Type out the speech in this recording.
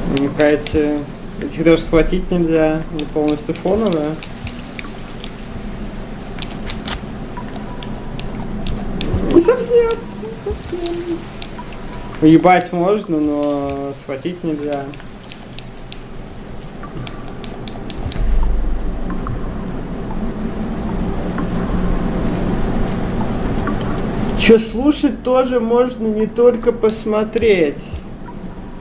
Мне кажется, этих даже схватить нельзя, они полностью фоновые. Не совсем. Уебать можно, но схватить нельзя. Что слушать тоже можно, не только посмотреть.